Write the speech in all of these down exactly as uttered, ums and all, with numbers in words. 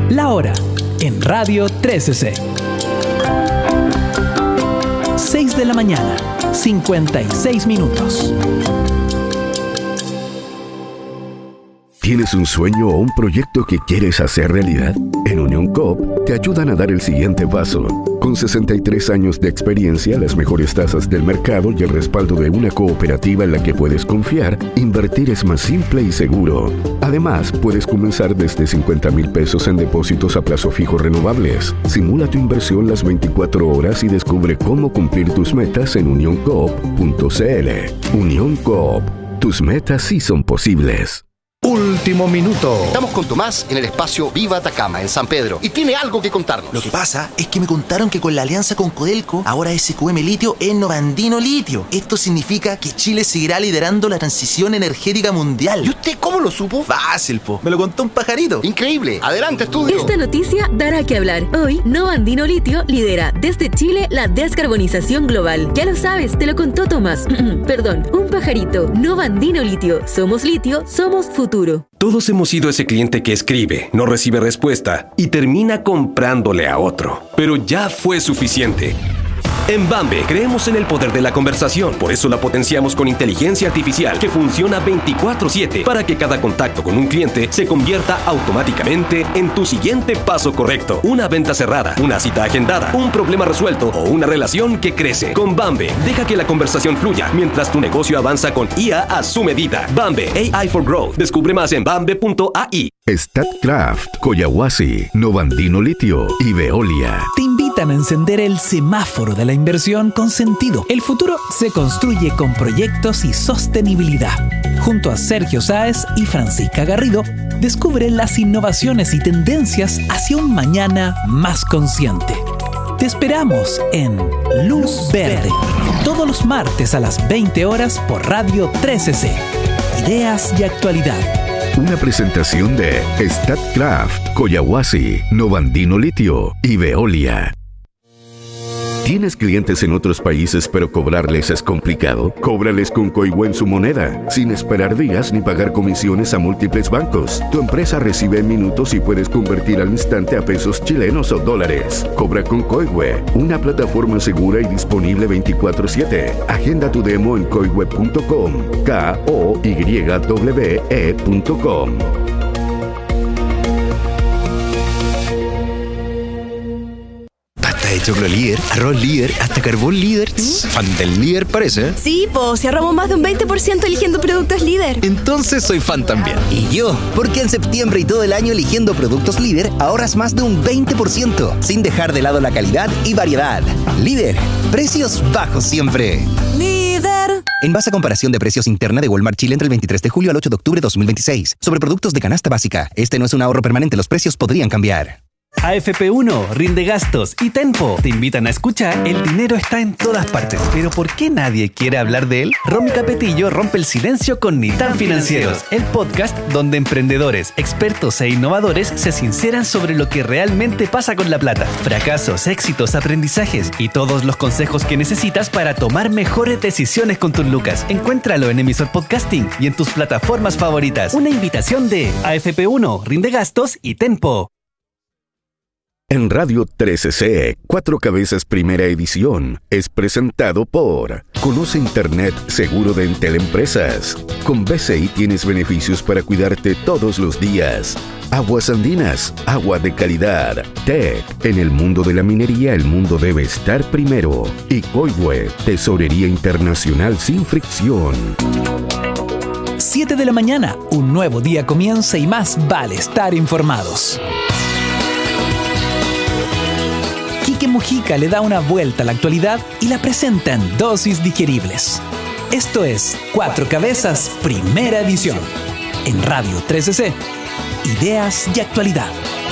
La hora en Radio trece C. seis de la mañana, cincuenta y seis minutos. ¿Tienes un sueño o un proyecto que quieres hacer realidad? En Unión Coop te ayudan a dar el siguiente paso. Con sesenta y tres años de experiencia, las mejores tasas del mercado y el respaldo de una cooperativa en la que puedes confiar, invertir es más simple y seguro. Además, puedes comenzar desde cincuenta mil pesos en depósitos a plazo fijo renovables. Simula tu inversión las veinticuatro horas y descubre cómo cumplir tus metas en unión coop punto c l. Unión Coop. Tus metas sí son posibles. Último minuto. Estamos con Tomás en el espacio Viva Atacama, en San Pedro, y tiene algo que contarnos. Lo que pasa es que me contaron que con la alianza con Codelco, ahora S Q M Litio es Novandino Litio. Esto significa que Chile seguirá liderando la transición energética mundial. ¿Y usted cómo lo supo? Fácil, po. Me lo contó un pajarito. Increíble. Adelante, estudio. Esta noticia dará que hablar. Hoy, Novandino Litio lidera desde Chile la descarbonización global. Ya lo sabes, te lo contó Tomás. Perdón, un pajarito. Novandino Litio. Somos litio, somos futuro. Todos hemos sido ese cliente que escribe, no recibe respuesta y termina comprándole a otro. Pero ya fue suficiente. En Bambe creemos en el poder de la conversación, por eso la potenciamos con inteligencia artificial que funciona veinticuatro siete para que cada contacto con un cliente se convierta automáticamente en tu siguiente paso correcto. Una venta cerrada, una cita agendada, un problema resuelto o una relación que crece. Con Bambe, deja que la conversación fluya mientras tu negocio avanza con I A a su medida. Bambe, A I for Growth. Descubre más en bambe punto a i. Statkraft, Coyahuasi, Novandino Litio y Veolia Te invitan a encender el semáforo de la inversión con sentido. El futuro se construye con proyectos y sostenibilidad. Junto a Sergio Sáez y Francisca Garrido, descubre las innovaciones y tendencias hacia un mañana más consciente. Te esperamos en Luz Verde, todos los martes a las veinte horas por Radio trece C. Ideas y actualidad. Una presentación de Statkraft, Coyahuasi, Novandino Litio y Veolia. ¿Tienes clientes en otros países pero cobrarles es complicado? Cóbrales con Coihue en su moneda, sin esperar días ni pagar comisiones a múltiples bancos. Tu empresa recibe en minutos y puedes convertir al instante a pesos chilenos o dólares. Cobra con Coihue, una plataforma segura y disponible veinticuatro siete. Agenda tu demo en coihue punto com, K O Y W E punto com. De choclo líder, arroz líder, hasta carbón líder. ¿Mm? Fan del líder parece, ¿eh? Sí, pues si ahorramos más de un veinte por ciento eligiendo productos líder. Entonces soy fan también. Y yo, porque en septiembre y todo el año eligiendo productos líder ahorras más de un veinte por ciento, sin dejar de lado la calidad y variedad. Líder, precios bajos siempre. Líder. En base a comparación de precios interna de Walmart Chile entre el veintitrés de julio al ocho de octubre de dos mil veintiséis. Sobre productos de canasta básica. Este no es un ahorro permanente, los precios podrían cambiar. A F P uno, Rinde Gastos y Tenpo te invitan a escuchar El dinero está en todas partes. ¿Pero por qué nadie quiere hablar de él? Romy Capetillo rompe el silencio con Ni tan Financieros, el podcast donde emprendedores, expertos e innovadores se sinceran sobre lo que realmente pasa con la plata. Fracasos, éxitos, aprendizajes y todos los consejos que necesitas para tomar mejores decisiones con tus lucas. Encuéntralo en Emisor Podcasting y en tus plataformas favoritas. Una invitación de A F P uno, Rinde Gastos y Tenpo. En Radio trece C, Cuatro Cabezas Primera Edición, es presentado por Conoce Internet Seguro de Entel Empresas. Con B C I tienes beneficios para cuidarte todos los días. Aguas Andinas, agua de calidad. T E C, en el mundo de la minería el mundo debe estar primero. Y Coihue, Tesorería Internacional sin fricción. siete de la mañana, un nuevo día comienza y más vale estar informados. Quique Mujica le da una vuelta a la actualidad y la presenta en dosis digeribles. Esto es Cuatro Cabezas, Primera Edición. En Radio trece C. Ideas y actualidad.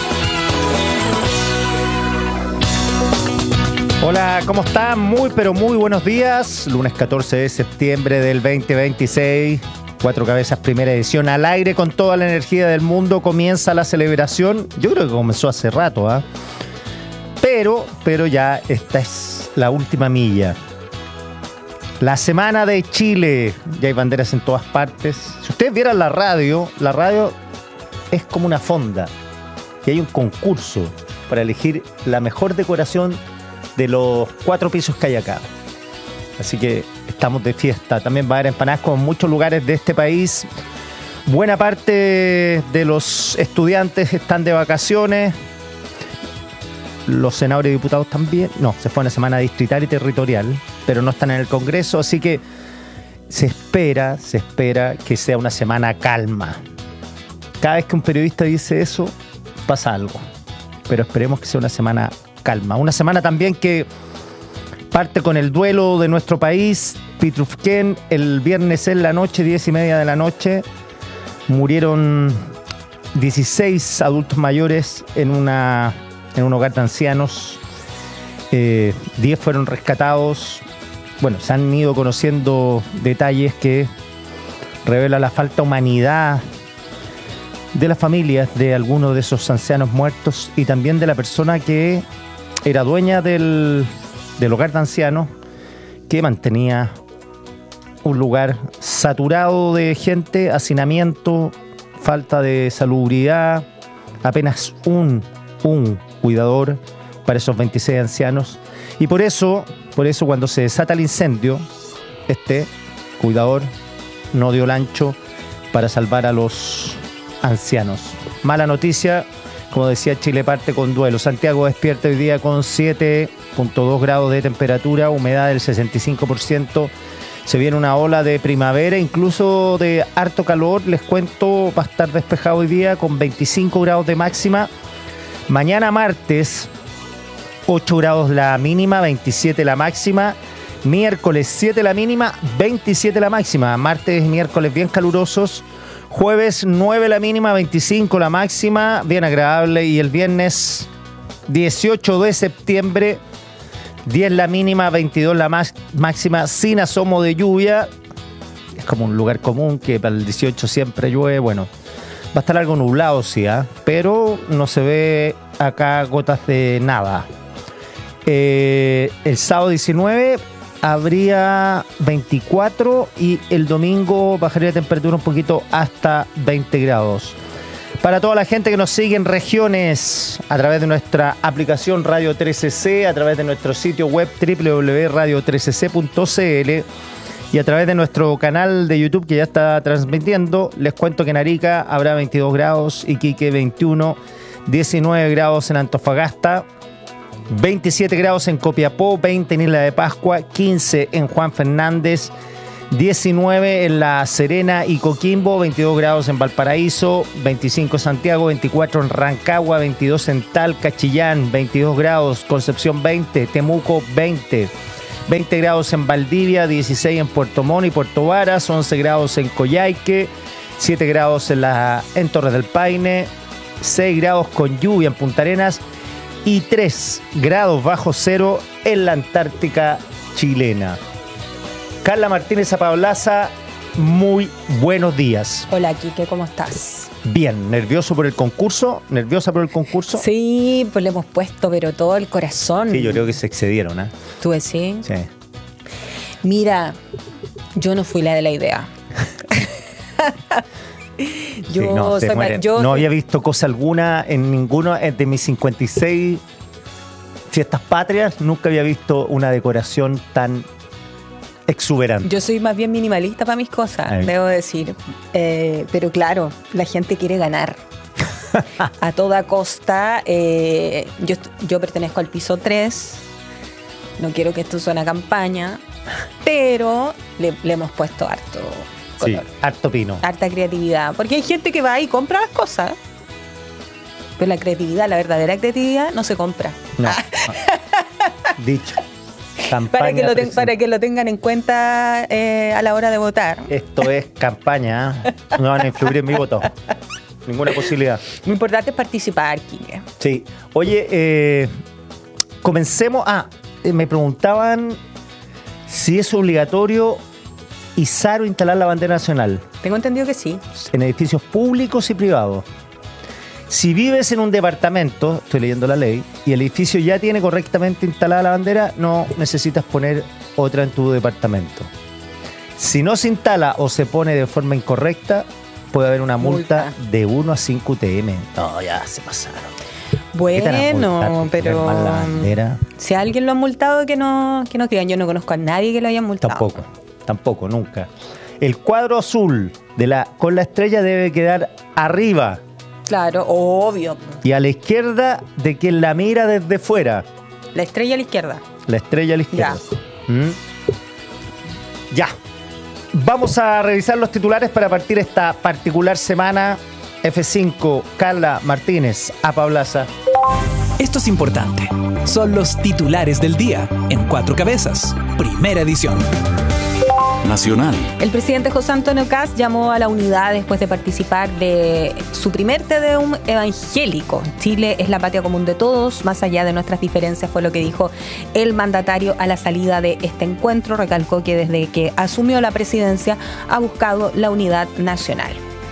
Hola, ¿cómo están? Muy, pero muy buenos días. Lunes catorce de septiembre del veinte veintiséis. Cuatro Cabezas, Primera Edición. Al aire con toda la energía del mundo. Comienza la celebración. Yo creo que comenzó hace rato, ¿ah? ¿eh? Pero, pero ya esta es la última milla. La Semana de Chile. Ya hay banderas en todas partes. Si ustedes vieran la radio, la radio es como una fonda. que hay un concurso para elegir la mejor decoración de los cuatro pisos que hay acá. Así que estamos de fiesta. También va a haber empanadas como en muchos lugares de este país. Buena parte de los estudiantes están de vacaciones. Los senadores y diputados también. No, se fue una semana distrital y territorial, pero no están en el Congreso, así que se espera, se espera que sea una semana calma. Cada vez que un periodista dice eso, pasa algo. Pero esperemos que sea una semana calma. Una semana también que parte con el duelo de nuestro país. Pitrufquén, el viernes en la noche, diez y media de la noche, murieron dieciséis adultos mayores en, una, en un hogar de ancianos. Eh, diez fueron rescatados. Bueno, se han ido conociendo detalles que revelan la falta de humanidad de las familias de algunos de esos ancianos muertos y también de la persona que era dueña del, del hogar de ancianos, que mantenía un lugar saturado de gente, hacinamiento, falta de salubridad, apenas un, un cuidador para esos veintiséis ancianos. Y por eso, por eso cuando se desata el incendio, este cuidador no dio el ancho para salvar a los ancianos. Mala noticia, como decía, Chile parte con duelo. Santiago despierta hoy día con siete punto dos grados de temperatura, humedad del sesenta y cinco por ciento. Se viene una ola de primavera, incluso de harto calor. Les cuento, va a estar despejado hoy día con veinticinco grados de máxima. Mañana martes, ocho grados la mínima, veintisiete la máxima. Miércoles siete la mínima, veintisiete la máxima. Martes y miércoles bien calurosos. Jueves nueve la mínima, veinticinco la máxima, bien agradable. Y el viernes dieciocho de septiembre, diez la mínima, veintidós la máxima, sin asomo de lluvia. Es como un lugar común que para el dieciocho siempre llueve. Bueno, va a estar algo nublado, sí, ¿eh? Pero no se ve acá gotas de nada. Eh, el sábado diecinueve habría veinticuatro y el domingo bajaría la temperatura un poquito hasta veinte grados. Para toda la gente que nos sigue en regiones, a través de nuestra aplicación Radio trece ce, a través de nuestro sitio web doble u doble u doble u punto radio trece ce punto ce ele y a través de nuestro canal de YouTube que ya está transmitiendo, les cuento que en Arica habrá veintidós grados, Iquique veintiuno, diecinueve grados en Antofagasta, veintisiete grados en Copiapó, veinte en Isla de Pascua, quince en Juan Fernández, diecinueve en La Serena y Coquimbo, veintidós grados en Valparaíso, veinticinco en Santiago, veinticuatro en Rancagua, veintidós en Talca, Chillán, veintidós grados, Concepción veinte, Temuco veinte, veinte grados en Valdivia, dieciséis en Puerto Montt y Puerto Varas, once grados en Coyhaique, siete grados en, la, en Torres del Paine, seis grados con lluvia en Punta Arenas y tres grados bajo cero en la Antártica chilena. Carla Martínez Apablaza, muy buenos días. Hola, Quique, ¿cómo estás? Bien, ¿nervioso por el concurso? ¿Nerviosa por el concurso? Sí, pues le hemos puesto, pero todo el corazón. Sí, yo creo que se excedieron, ¿eh? ¿Tú decís? Sí. Mira, yo no fui la de la idea. yo, sí, no, soy mueren. yo no había visto cosa alguna en ninguno de mis cincuenta y seis fiestas patrias. Nunca había visto una decoración tan exuberante. Yo soy más bien minimalista para mis cosas, Ay. debo decir. Eh, pero claro, la gente quiere ganar. A toda costa. Eh, yo, yo pertenezco al piso tres. No quiero que esto suene a campaña, pero le, le hemos puesto harto color. Sí, harto pino. Harta creatividad. Porque hay gente que va y compra las cosas. Pero la creatividad, la verdadera creatividad, no se compra. No. Dicho. Para que, lo ten, para que lo tengan en cuenta eh, a la hora de votar. Esto es campaña, ¿eh? No van a influir en mi voto. Ninguna posibilidad. Lo importante es participar, Quique. Sí. Oye, eh, comencemos. Ah, eh, me preguntaban si es obligatorio izar o instalar la bandera nacional. Tengo entendido que sí. En edificios públicos y privados. Si vives en un departamento, estoy leyendo la ley, y el edificio ya tiene correctamente instalada la bandera, no necesitas poner otra en tu departamento. Si no se instala o se pone de forma incorrecta, puede haber una multa, Multa. de uno a cinco U T M. No, ya se pasaron. ¿Qué te van a Bueno, multar por pero poner mal la bandera? si a alguien lo han multado, que no, que no digan. Yo no conozco a nadie que lo hayan multado. Tampoco, tampoco, nunca. El cuadro azul de la con la estrella debe quedar arriba Claro, obvio. y a la izquierda de quien la mira desde fuera. La estrella a la izquierda. La estrella a la izquierda. Ya. ¿Mm? Ya. Vamos a revisar los titulares para partir esta particular semana. F cinco, Carla Martínez, Apablaza. Esto es importante. Son los titulares del día en Cuatro Cabezas, primera edición. Nacional. El presidente José Antonio Kast llamó a la unidad después de participar de su primer Te Deum evangélico. Chile es la patria común de todos, más allá de nuestras diferencias, fue lo que dijo el mandatario a la salida de este encuentro. Recalcó que desde que asumió la presidencia ha buscado la unidad nacional.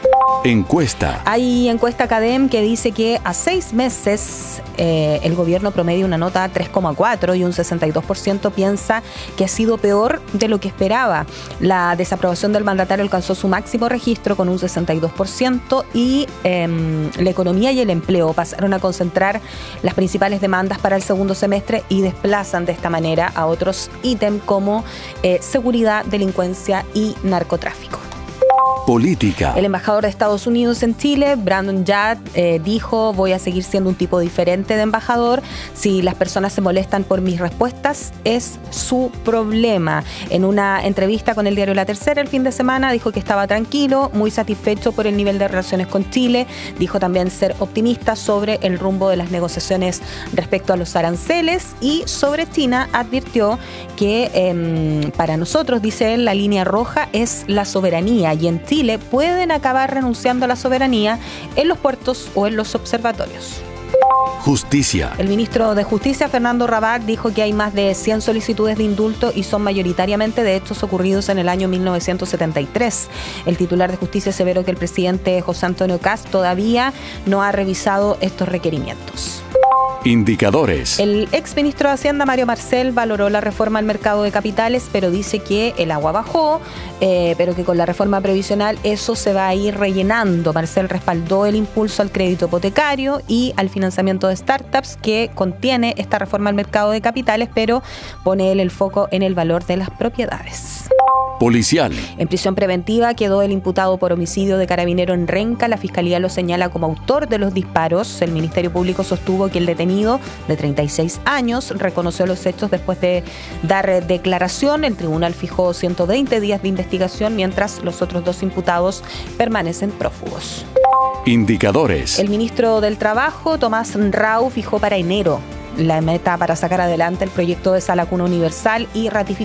Encuesta. Hay encuesta Cadem que dice que a seis meses eh, el gobierno promedia una nota tres coma cuatro y un sesenta y dos por ciento piensa que ha sido peor de lo que esperaba. La desaprobación del mandatario alcanzó su máximo registro con un sesenta y dos por ciento y eh, la economía y el empleo pasaron a concentrar las principales demandas para el segundo semestre y desplazan de esta manera a otros ítems como eh, seguridad, delincuencia y narcotráfico. Política. El embajador de Estados Unidos en Chile, Brandon Yard, eh, dijo: voy a seguir siendo un tipo diferente de embajador. Si las personas se molestan por mis respuestas, es su problema. En una entrevista con el diario La Tercera el fin de semana, dijo que estaba tranquilo, muy satisfecho por el nivel de relaciones con Chile. Dijo también ser optimista sobre el rumbo de las negociaciones respecto a los aranceles, y sobre China advirtió que eh, para nosotros, dice él, la línea roja es la soberanía, y en Chile pueden acabar renunciando a la soberanía en los puertos o en los observatorios. Justicia. El ministro de Justicia, Fernando Rabat, dijo que hay más de cien solicitudes de indulto y son mayoritariamente de hechos ocurridos en el año mil novecientos setenta y tres. El titular de Justicia aseveró que el presidente José Antonio Kast todavía no ha revisado estos requerimientos. Indicadores. El exministro de Hacienda, Mario Marcel, valoró la reforma al mercado de capitales, pero dice que el agua bajó, eh, pero que con la reforma previsional eso se va a ir rellenando. Marcel respaldó el impulso al crédito hipotecario y al financiamiento de startups que contiene esta reforma al mercado de capitales, pero pone él el foco en el valor de las propiedades. Policial. En prisión preventiva quedó el imputado por homicidio de carabinero en Renca. La fiscalía lo señala como autor de los disparos. El Ministerio Público sostuvo que el detenido, de treinta y seis años, reconoció los hechos después de dar declaración. El tribunal fijó ciento veinte días de investigación, mientras los otros dos imputados permanecen prófugos. Indicadores. El ministro del Trabajo, Tomás Rau, fijó para enero la meta para sacar adelante el proyecto de Sala Cuna Universal y ratificó